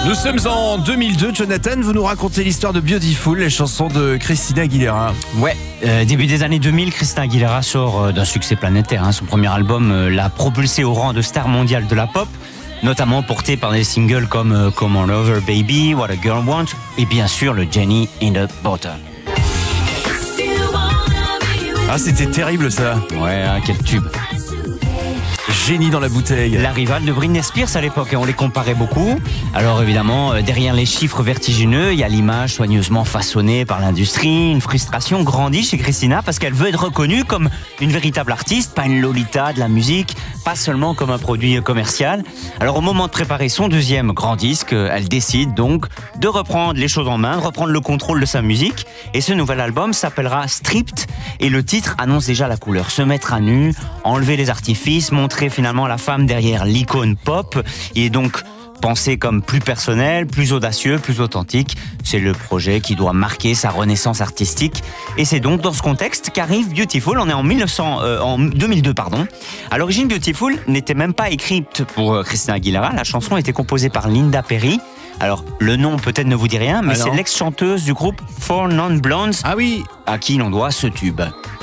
Nous sommes en 2002, Jonathan, vous nous racontez l'histoire de Beautiful, les chansons de Christina Aguilera. Ouais, début des années 2000, Christina Aguilera sort d'un succès planétaire. Son premier album l'a propulsé au rang de star mondiale de la pop, notamment porté par des singles comme Come On Over Baby, What a Girl Wants et bien sûr le Jenny in the Bottle. Ah, c'était terrible ça. Ouais, quel tube. Génie dans la bouteille. La rivale de Britney Spears à l'époque, et on les comparait beaucoup. Alors évidemment, derrière les chiffres vertigineux, il y a l'image soigneusement façonnée par l'industrie. Une frustration grandit chez Christina parce qu'elle veut être reconnue comme une véritable artiste, pas une Lolita de la musique, pas seulement comme un produit commercial. Alors au moment de préparer son deuxième grand disque, elle décide donc de reprendre les choses en main, de reprendre le contrôle de sa musique. Et ce nouvel album s'appellera Stripped, et le titre annonce déjà la couleur. Se mettre à nu, enlever les artifices, montrer finalement la femme derrière l'icône pop. Il est donc pensé comme plus personnel, plus audacieux, plus authentique. C'est le projet qui doit marquer sa renaissance artistique. Et c'est donc dans ce contexte qu'arrive Beautiful. On est en 2002, pardon. À l'origine, Beautiful n'était même pas écrite pour Christina Aguilera. La chanson était composée par Linda Perry. Alors, le nom peut-être ne vous dit rien, mais c'est l'ex-chanteuse du groupe Four Non Blondes. Ah oui, à qui l'on doit ce tube.